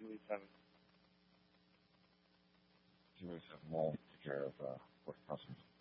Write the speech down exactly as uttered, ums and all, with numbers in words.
seven. Two eight seven will take care of uh, what customers.